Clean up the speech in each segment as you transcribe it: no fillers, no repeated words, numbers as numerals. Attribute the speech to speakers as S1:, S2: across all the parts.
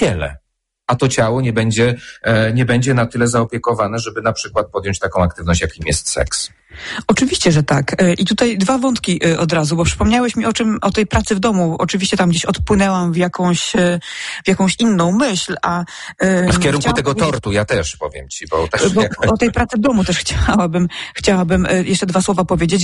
S1: ciele. A to ciało nie będzie na tyle zaopiekowane, żeby na przykład podjąć taką aktywność, jakim jest seks.
S2: Oczywiście, że tak. I tutaj dwa wątki od razu, bo przypomniałeś mi o tej pracy w domu. Oczywiście tam gdzieś odpłynęłam w jakąś inną myśl, a...
S1: W kierunku tego tortu ja też powiem ci, bo też...
S2: O tej pracy w domu też chciałabym jeszcze dwa słowa powiedzieć,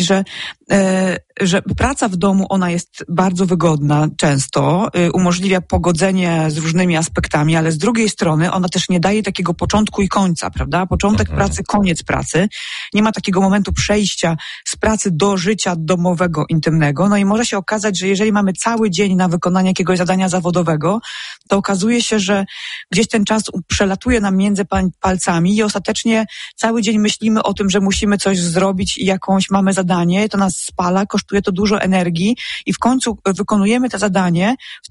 S2: że praca w domu, ona jest bardzo wygodna często, umożliwia pogodzenie z różnymi aspektami, ale z drugiej strony ona też nie daje takiego początku i końca, prawda? Początek pracy, koniec pracy. Nie ma takiego momentu przejścia z pracy do życia domowego, intymnego. No i może się okazać, że jeżeli mamy cały dzień na wykonanie jakiegoś zadania zawodowego, to okazuje się, że gdzieś ten czas przelatuje nam między palcami i ostatecznie cały dzień myślimy o tym, że musimy coś zrobić i jakąś mamy zadanie, to nas spala, kosztuje to dużo energii i w końcu wykonujemy to zadanie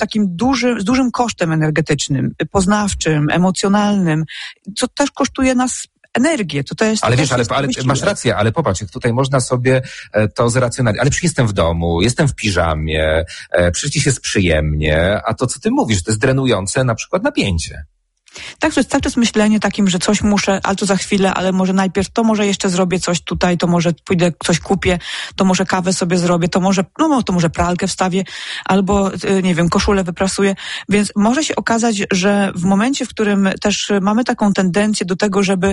S2: z dużym kosztem energetycznym, poznawczym, emocjonalnym, co też kosztuje nas energię.
S1: Ale wiesz, ale masz rację, ale popatrz, jak tutaj można sobie to zracjonalizować. Ale przecież jestem w domu, jestem w piżamie, przecież jest przyjemnie, a to, co ty mówisz, to jest drenujące na przykład napięcie.
S2: Tak, to jest cały czas myślenie takim, że coś muszę, ale to za chwilę, ale może najpierw, to może jeszcze zrobię coś tutaj, to może pójdę, coś kupię, to może kawę sobie zrobię, to może pralkę wstawię, albo, nie wiem, koszulę wyprasuję. Więc może się okazać, że w momencie, w którym też mamy taką tendencję do tego, żeby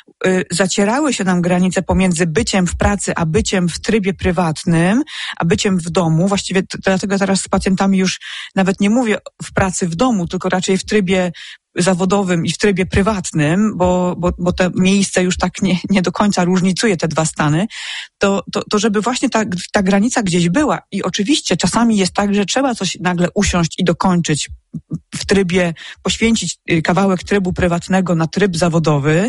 S2: zacierały się nam granice pomiędzy byciem w pracy, a byciem w trybie prywatnym, a byciem w domu, właściwie dlatego teraz z pacjentami już nawet nie mówię w pracy w domu, tylko raczej w trybie zawodowym i w trybie prywatnym, bo te miejsce już tak nie do końca różnicuje te dwa stany, to żeby właśnie ta granica gdzieś była. I oczywiście czasami jest tak, że trzeba coś nagle usiąść i dokończyć w trybie, poświęcić kawałek trybu prywatnego na tryb zawodowy,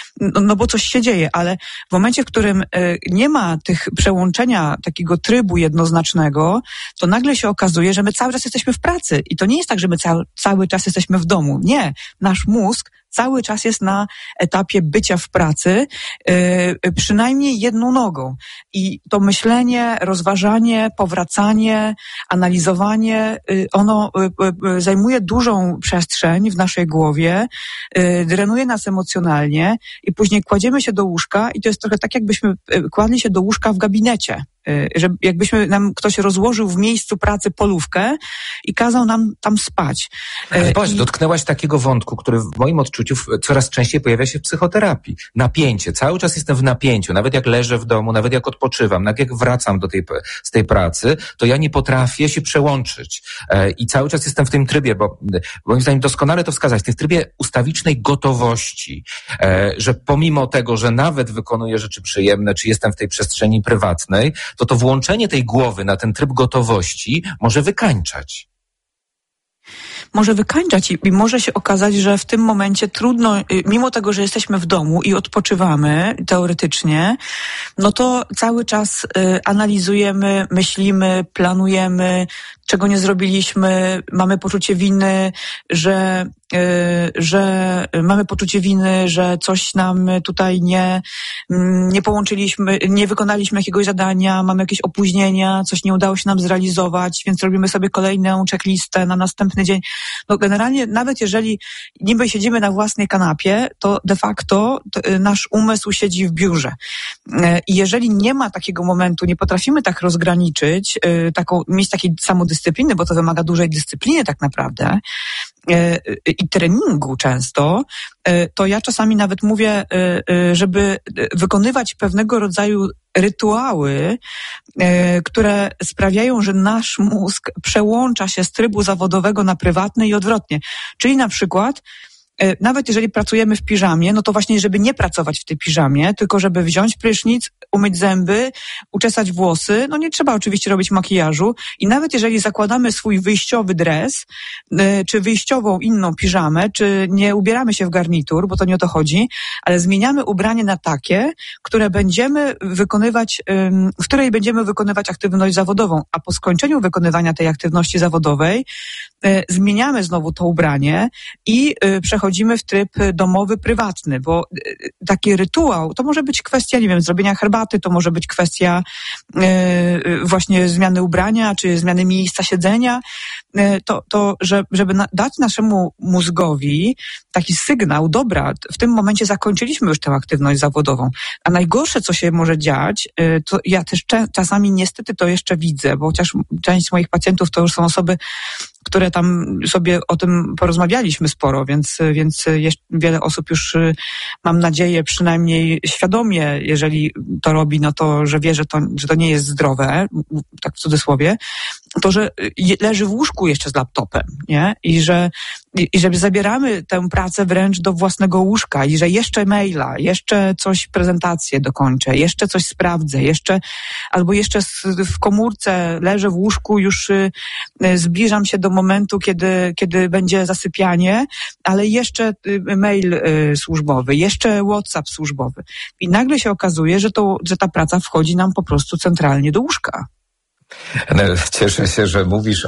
S2: no bo coś się dzieje, ale w momencie, w którym nie ma tych przełączenia takiego trybu jednoznacznego, to nagle się okazuje, że my cały czas jesteśmy w pracy i to nie jest tak, że my cały czas jesteśmy w domu. Nie, nasz mózg cały czas jest na etapie bycia w pracy, przynajmniej jedną nogą. I to myślenie, rozważanie, powracanie, analizowanie, ono zajmuje dużą przestrzeń w naszej głowie, drenuje nas emocjonalnie i później kładziemy się do łóżka i to jest trochę tak, jakbyśmy kładli się do łóżka w gabinecie. Że jakbyśmy nam ktoś rozłożył w miejscu pracy polówkę i kazał nam tam spać.
S1: Ale patrz, dotknęłaś takiego wątku, który w moim odczuciu coraz częściej pojawia się w psychoterapii. Napięcie. Cały czas jestem w napięciu. Nawet jak leżę w domu, nawet jak odpoczywam, nawet jak wracam z tej pracy, to ja nie potrafię się przełączyć. I cały czas jestem w tym trybie, bo moim zdaniem doskonale to wskazać, w tym trybie ustawicznej gotowości, że pomimo tego, że nawet wykonuję rzeczy przyjemne, czy jestem w tej przestrzeni prywatnej, to włączenie tej głowy na ten tryb gotowości może wykańczać.
S2: Może wykańczać i może się okazać, że w tym momencie trudno, mimo tego, że jesteśmy w domu i odpoczywamy teoretycznie, no to cały czas analizujemy, myślimy, planujemy, czego nie zrobiliśmy, mamy poczucie winy, że coś nam tutaj nie połączyliśmy, nie wykonaliśmy jakiegoś zadania, mamy jakieś opóźnienia, coś nie udało się nam zrealizować, więc robimy sobie kolejną checklistę na następny dzień. No generalnie nawet jeżeli niby siedzimy na własnej kanapie, to de facto nasz umysł siedzi w biurze. I jeżeli nie ma takiego momentu, nie potrafimy tak rozgraniczyć, mieć takiej samodyscypliny, bo to wymaga dużej dyscypliny tak naprawdę, i treningu często, to ja czasami nawet mówię, żeby wykonywać pewnego rodzaju rytuały, które sprawiają, że nasz mózg przełącza się z trybu zawodowego na prywatny i odwrotnie. Czyli na przykład nawet jeżeli pracujemy w piżamie, no to właśnie, żeby nie pracować w tej piżamie, tylko żeby wziąć prysznic, umyć zęby, uczesać włosy, no nie trzeba oczywiście robić makijażu i nawet jeżeli zakładamy swój wyjściowy dres, czy wyjściową inną piżamę, czy nie ubieramy się w garnitur, bo to nie o to chodzi, ale zmieniamy ubranie na takie, które będziemy wykonywać, w której będziemy wykonywać aktywność zawodową, a po skończeniu wykonywania tej aktywności zawodowej zmieniamy znowu to ubranie i przechodzimy w tryb domowy, prywatny, bo taki rytuał, to może być kwestia, nie wiem, zrobienia herbaty szaty, to może być kwestia właśnie zmiany ubrania, czy zmiany miejsca siedzenia, żeby dać naszemu mózgowi taki sygnał, dobra, w tym momencie zakończyliśmy już tę aktywność zawodową. A najgorsze, co się może dziać, to ja też czasami niestety to jeszcze widzę, bo chociaż część moich pacjentów to już są osoby, które tam sobie o tym porozmawialiśmy sporo, więc wiele osób już, mam nadzieję, przynajmniej świadomie, jeżeli to robi, no to, że wie, że to nie jest zdrowe, tak w cudzysłowie, to, że leży w łóżku jeszcze z laptopem, nie? I że zabieramy tę pracę wręcz do własnego łóżka i że jeszcze maila, jeszcze coś, prezentację dokończę, jeszcze coś sprawdzę, albo jeszcze w komórce leżę w łóżku, już zbliżam się do momentu, kiedy będzie zasypianie, ale jeszcze mail służbowy, jeszcze WhatsApp służbowy. I nagle się okazuje, że ta praca wchodzi nam po prostu centralnie do łóżka.
S1: Cieszę się, że mówisz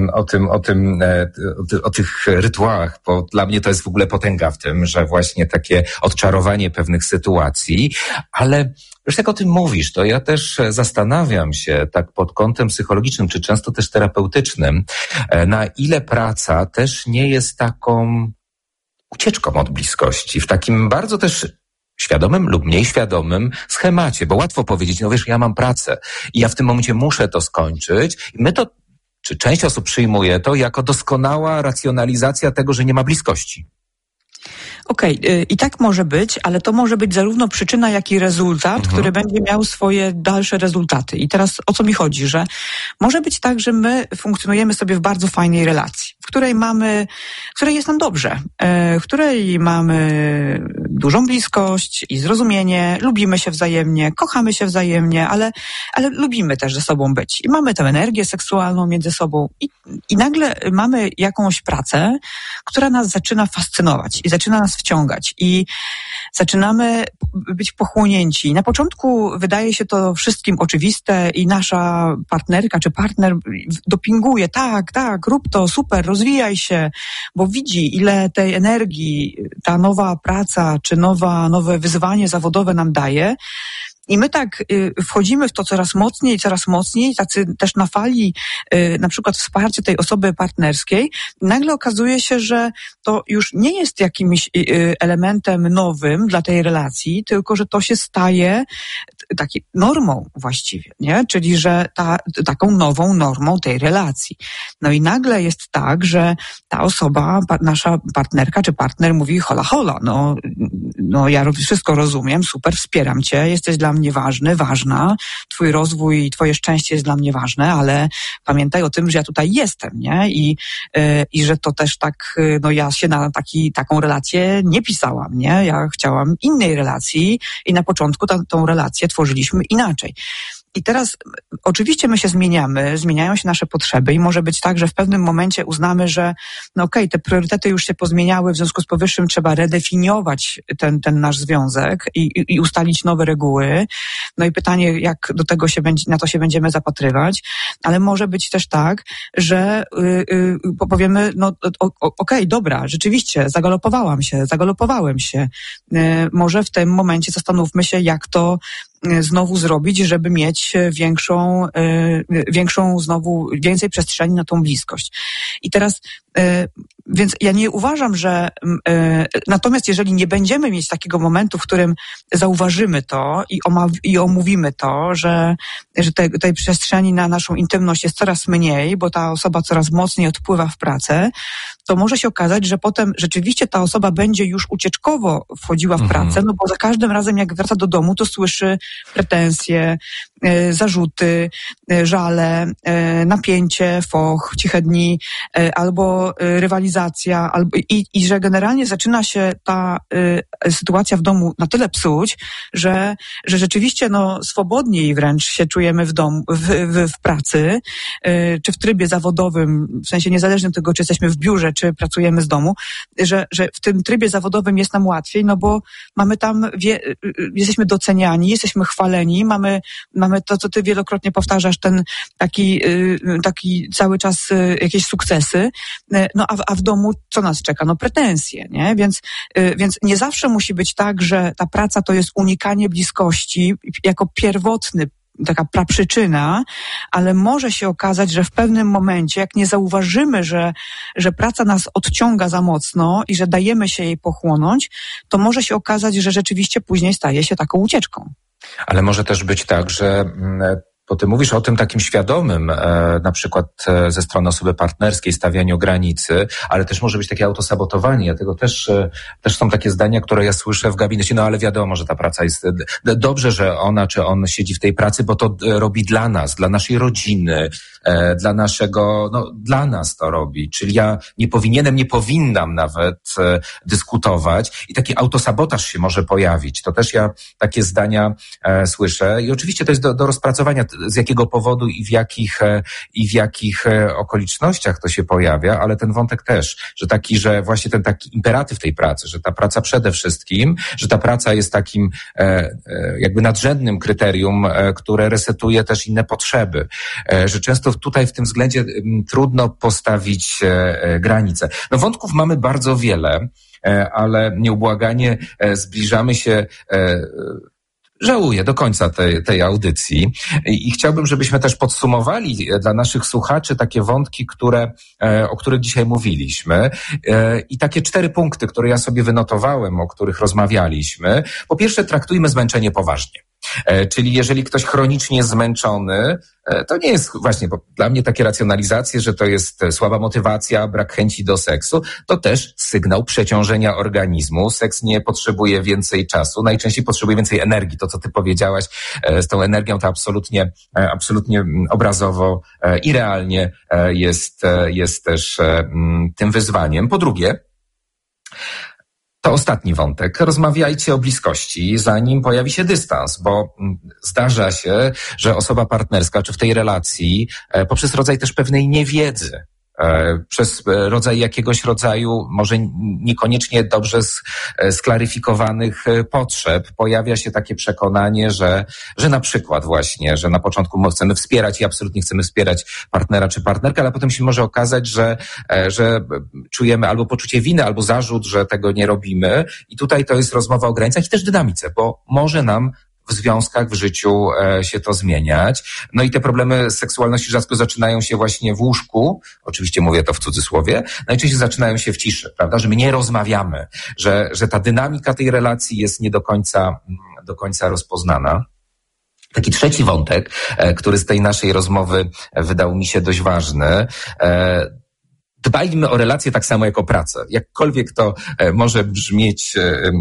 S1: o tych rytuałach, bo dla mnie to jest w ogóle potęga w tym, że właśnie takie odczarowanie pewnych sytuacji, ale już jak o tym mówisz, to ja też zastanawiam się tak pod kątem psychologicznym, czy często też terapeutycznym, na ile praca też nie jest taką ucieczką od bliskości, w takim bardzo też świadomym lub mniej świadomym schemacie, bo łatwo powiedzieć, no wiesz, ja mam pracę i ja w tym momencie muszę to skończyć. I czy część osób przyjmuje to jako doskonała racjonalizacja tego, że nie ma bliskości.
S2: Okej, i tak może być, ale to może być zarówno przyczyna, jak i rezultat, który będzie miał swoje dalsze rezultaty. I teraz o co mi chodzi, że może być tak, że my funkcjonujemy sobie w bardzo fajnej relacji, w której jest nam dobrze, w której mamy dużą bliskość i zrozumienie, lubimy się wzajemnie, kochamy się wzajemnie, ale lubimy też ze sobą być. I mamy tę energię seksualną między sobą i nagle mamy jakąś pracę, która nas zaczyna fascynować i zaczyna nas wciągać i zaczynamy być pochłonięci. Na początku wydaje się to wszystkim oczywiste i nasza partnerka czy partner dopinguje, tak, rób to, super, rozwijaj się, bo widzi, ile tej energii ta nowa praca czy nowe wyzwanie zawodowe nam daje. I my tak wchodzimy w to coraz mocniej, tacy też na fali na przykład wsparcia tej osoby partnerskiej. Nagle okazuje się, że to już nie jest jakimś elementem nowym dla tej relacji, tylko że to się staje taką normą właściwie, nie? Czyli że taką nową normą tej relacji. No i nagle jest tak, że ta osoba, nasza partnerka czy partner mówi hola, no ja wszystko rozumiem, super, wspieram cię, jesteś dla mnie ważna, twój rozwój i twoje szczęście jest dla mnie ważne, ale pamiętaj o tym, że ja tutaj jestem, nie? I że to też tak, no ja się na taką relację nie pisałam, nie? Ja chciałam innej relacji i na początku tą relację tworzyliśmy inaczej. I teraz oczywiście my się zmieniają się nasze potrzeby i może być tak, że w pewnym momencie uznamy, że no okej, te priorytety już się pozmieniały, w związku z powyższym trzeba redefiniować ten nasz związek i ustalić nowe reguły. No i pytanie, jak na to się będziemy zapatrywać, ale może być też tak, że powiemy, no okej, dobra, rzeczywiście, zagalopowałem się. Może w tym momencie zastanówmy się, jak to znowu zrobić, żeby mieć więcej przestrzeni na tą bliskość. I teraz, więc ja nie uważam, że natomiast jeżeli nie będziemy mieć takiego momentu, w którym zauważymy to i omówimy to, że tej przestrzeni na naszą intymność jest coraz mniej, bo ta osoba coraz mocniej odpływa w pracę, to może się okazać, że potem rzeczywiście ta osoba będzie już ucieczkowo wchodziła w pracę, no bo za każdym razem jak wraca do domu, to słyszy pretensje, zarzuty, żale, napięcie, foch, ciche dni, albo rywalizacja, i że generalnie zaczyna się ta sytuacja w domu na tyle psuć, że rzeczywiście swobodniej wręcz się czujemy w domu, w pracy, czy w trybie zawodowym, w sensie niezależnie od tego, czy jesteśmy w biurze, czy pracujemy z domu, że w tym trybie zawodowym jest nam łatwiej, no bo mamy tam, jesteśmy doceniani, jesteśmy chwaleni, mamy to, co ty wielokrotnie powtarzasz, ten taki cały czas jakieś sukcesy, no a w w domu co nas czeka? No pretensje, nie? Więc nie zawsze musi być tak, że ta praca to jest unikanie bliskości jako pierwotny, taka praprzyczyna, ale może się okazać, że w pewnym momencie, jak nie zauważymy, że praca nas odciąga za mocno i że dajemy się jej pochłonąć, to może się okazać, że rzeczywiście później staje się taką ucieczką.
S1: Ale może też być tak, że bo ty mówisz o tym takim świadomym, na przykład ze strony osoby partnerskiej, stawianiu granicy, ale też może być takie autosabotowanie. Dlatego też są takie zdania, które ja słyszę w gabinecie, no ale wiadomo, że ta praca jest dobrze, że ona czy on siedzi w tej pracy, bo to robi dla nas, dla naszej rodziny, dla naszego, dla nas to robi. Czyli ja nie powinnam nawet dyskutować i taki autosabotaż się może pojawić. To też ja takie zdania słyszę i oczywiście to jest do rozpracowania, z jakiego powodu i w jakich okolicznościach to się pojawia, ale ten wątek też, że właśnie ten taki imperatyw tej pracy, że ta praca przede wszystkim, że ta praca jest takim jakby nadrzędnym kryterium, które resetuje też inne potrzeby, że często tutaj w tym względzie trudno postawić granice. No wątków mamy bardzo wiele, ale nieubłaganie zbliżamy się żałuję do końca tej audycji i chciałbym, żebyśmy też podsumowali dla naszych słuchaczy takie wątki, o których dzisiaj mówiliśmy i takie 4 punkty, które ja sobie wynotowałem, o których rozmawialiśmy. Po pierwsze, traktujmy zmęczenie poważnie. Czyli jeżeli ktoś chronicznie zmęczony, to nie jest właśnie, bo dla mnie takie racjonalizacje, że to jest słaba motywacja, brak chęci do seksu, to też sygnał przeciążenia organizmu. Seks nie potrzebuje więcej czasu, najczęściej potrzebuje więcej energii. To, co ty powiedziałaś, z tą energią to absolutnie obrazowo i realnie jest też tym wyzwaniem. Po drugie, to ostatni wątek. Rozmawiajcie o bliskości, zanim pojawi się dystans, bo zdarza się, że osoba partnerska, czy w tej relacji, poprzez rodzaj też pewnej niewiedzy, przez jakiegoś rodzaju, może niekoniecznie dobrze sklaryfikowanych potrzeb, pojawia się takie przekonanie, że na przykład właśnie, że na początku chcemy wspierać i absolutnie chcemy wspierać partnera czy partnerkę, ale potem się może okazać, że czujemy albo poczucie winy, albo zarzut, że tego nie robimy i tutaj to jest rozmowa o granicach i też dynamice, bo może nam w związkach, w życiu się to zmieniać. No i te problemy seksualności rzadko zaczynają się właśnie w łóżku, oczywiście mówię to w cudzysłowie, najczęściej zaczynają się w ciszy, prawda, że my nie rozmawiamy, że ta dynamika tej relacji jest nie do końca rozpoznana. Taki trzeci wątek, który z tej naszej rozmowy wydał mi się dość ważny, dbajmy o relacje tak samo jak o pracę. Jakkolwiek to może brzmieć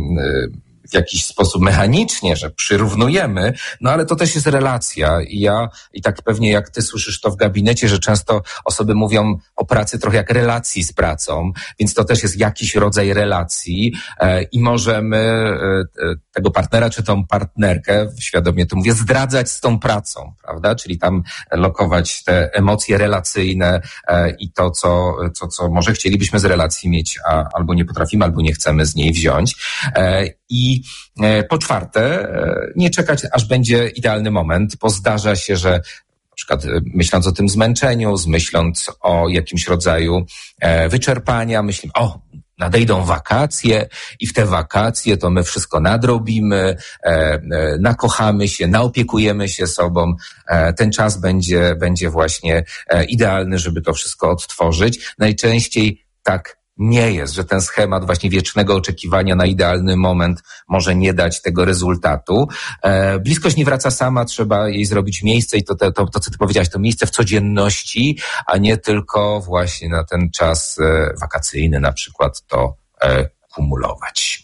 S1: w jakiś sposób mechanicznie, że przyrównujemy, no ale to też jest relacja i tak pewnie jak ty słyszysz to w gabinecie, że często osoby mówią o pracy trochę jak relacji z pracą, więc to też jest jakiś rodzaj relacji i możemy tego partnera czy tą partnerkę, świadomie to mówię, zdradzać z tą pracą, prawda? Czyli tam lokować te emocje relacyjne i to, co może chcielibyśmy z relacji mieć, a albo nie potrafimy, albo nie chcemy z niej wziąć. I po czwarte, nie czekać, aż będzie idealny moment, bo zdarza się, że na przykład myśląc o tym zmęczeniu, myśląc o jakimś rodzaju wyczerpania, myślimy, nadejdą wakacje i w te wakacje to my wszystko nadrobimy, nakochamy się, naopiekujemy się sobą. Ten czas będzie właśnie idealny, żeby to wszystko odtworzyć. Najczęściej tak nie jest, że ten schemat właśnie wiecznego oczekiwania na idealny moment może nie dać tego rezultatu. Bliskość nie wraca sama, trzeba jej zrobić miejsce i to co ty powiedziałaś, to miejsce w codzienności, a nie tylko właśnie na ten czas wakacyjny na przykład to kumulować.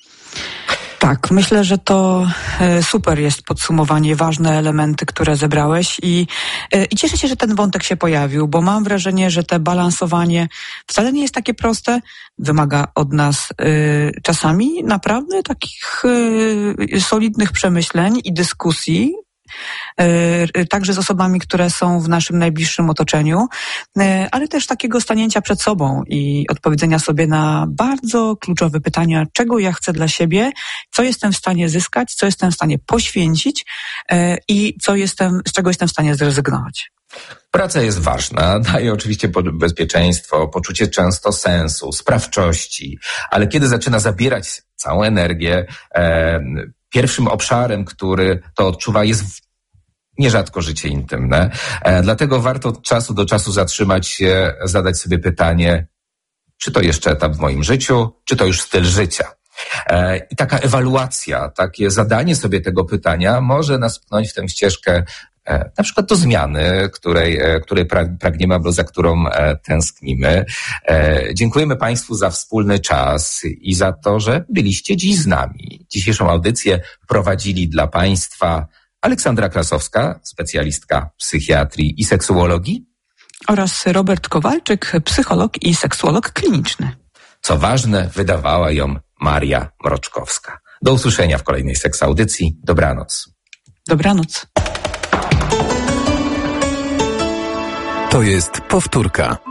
S2: Tak, myślę, że to super jest podsumowanie, ważne elementy, które zebrałeś i cieszę się, że ten wątek się pojawił, bo mam wrażenie, że te balansowanie wcale nie jest takie proste, wymaga od nas czasami naprawdę takich solidnych przemyśleń i dyskusji, także z osobami, które są w naszym najbliższym otoczeniu, ale też takiego stanięcia przed sobą i odpowiedzenia sobie na bardzo kluczowe pytania, czego ja chcę dla siebie, co jestem w stanie zyskać, co jestem w stanie poświęcić i z czego jestem w stanie zrezygnować.
S1: Praca jest ważna, daje oczywiście bezpieczeństwo, poczucie często sensu, sprawczości, ale kiedy zaczyna zabierać całą energię, pierwszym obszarem, który to odczuwa, jest nierzadko życie intymne. Dlatego warto od czasu do czasu zatrzymać się, zadać sobie pytanie, czy to jeszcze etap w moim życiu, czy to już styl życia. I taka ewaluacja, takie zadanie sobie tego pytania może nas pchnąć w tę ścieżkę na przykład do zmiany, której pragniemy albo za którą tęsknimy. Dziękujemy Państwu za wspólny czas i za to, że byliście dziś z nami. Dzisiejszą audycję prowadzili dla Państwa Aleksandra Krasowska, specjalistka psychiatrii i seksuologii,
S2: oraz Robert Kowalczyk, psycholog i seksuolog kliniczny.
S1: Co ważne, wydawała ją Maria Mroczkowska. Do usłyszenia w kolejnej seksaudycji. Dobranoc.
S2: Dobranoc.
S3: To jest powtórka.